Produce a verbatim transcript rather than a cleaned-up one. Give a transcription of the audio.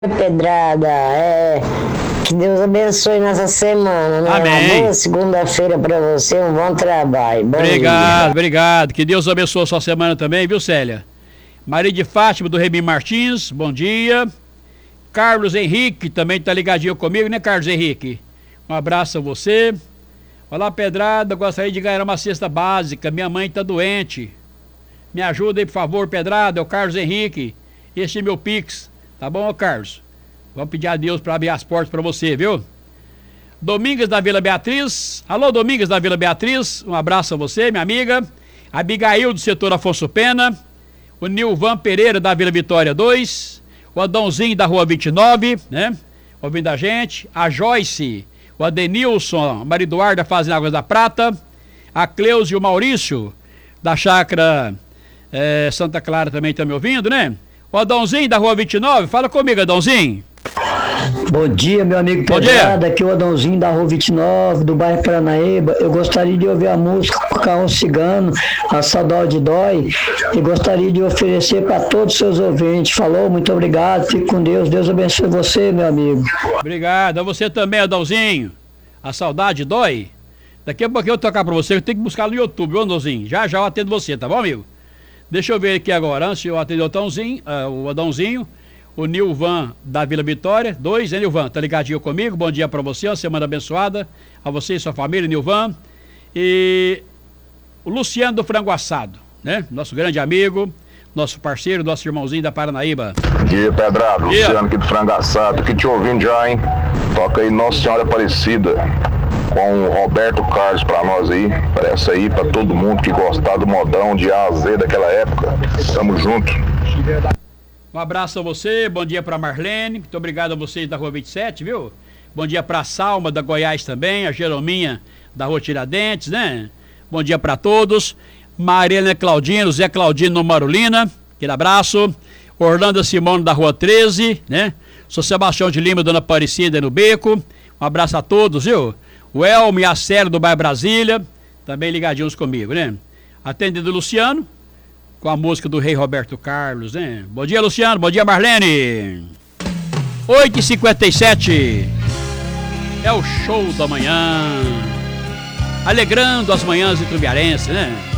Pedrada, é, que Deus abençoe nessa semana, né? Amém. Uma boa segunda-feira pra você, um bom trabalho. Bom obrigado, dia. obrigado. Que Deus abençoe a sua semana também, viu, Célia? Maria de Fátima, do Remy Martins, bom dia. Carlos Henrique, também tá ligadinho comigo, né, Carlos Henrique? Um abraço a você. Olá, Pedrada, gostaria de ganhar uma cesta básica, minha mãe tá doente. Me ajuda aí, por favor, Pedrada, é o Carlos Henrique. Este é meu Pix. Tá bom, Carlos? Vamos pedir a Deus para abrir as portas para você, viu? Domingas da Vila Beatriz. Alô, Domingas da Vila Beatriz. Um abraço a você, minha amiga. Abigail do setor Afonso Pena. O Nilvan Pereira da Vila Vitória dois. O Adãozinho da Rua vinte e nove, né? Ouvindo a gente. A Joyce. O Adenilson. A Maria Eduarda Fazenda Águas da Prata. A Cleusa e o Maurício da Chácara é, Santa Clara também estão me ouvindo, né? O Adãozinho da Rua vinte e nove, fala comigo, Adãozinho. Bom dia, meu amigo Pedrada, aqui é o Adãozinho da Rua vinte e nove, do bairro Paranaíba. Eu gostaria de ouvir a música Carrão Cigano, A Saudade Dói, e gostaria de oferecer para todos os seus ouvintes. Falou, muito obrigado, fique com Deus, Deus abençoe você, meu amigo. Obrigado, a você também, Adãozinho. A Saudade Dói. Daqui a pouquinho eu vou tocar para você, eu tenho que buscar no YouTube, viu, Adãozinho? Já já eu atendo você, tá bom, amigo? Deixa eu ver aqui agora, antes eu atender o Adãozinho, uh, o Adãozinho, o Nilvan da Vila Vitória, dois, hein, Nilvan? Tá ligadinho comigo? Bom dia pra você, uma semana abençoada, a você e sua família, Nilvan. E o Luciano do Frango Assado, né? Nosso grande amigo, nosso parceiro, nosso irmãozinho da Paranaíba. Bom dia, Pedrado, Luciano aqui do Frango Assado, aqui te ouvindo já, hein? Toca aí Nossa Senhora Aparecida, com o Roberto Carlos pra nós aí, parece aí pra todo mundo que gostar do modão de A a Z daquela época. Tamo junto. Um abraço a você, bom dia pra Marlene, muito obrigado a vocês da Rua vinte e sete, viu? Bom dia pra Salma da Goiás também, a Jerominha da Rua Tiradentes, né? Bom dia pra todos. Mariana Claudino, Zé Claudino no Marulina, aquele abraço. Orlando Simone da Rua treze, né? Sou Sebastião de Lima, Dona Aparecida no Beco. Um abraço a todos, viu? O Elmo e a Célia do bairro Brasília, também ligadinhos comigo, né? Atendido o Luciano, com a música do Rei Roberto Carlos, né? Bom dia, Luciano, bom dia, Marlene. oito e cinquenta e sete, é o show da manhã, alegrando as manhãs de Tubiarense, né?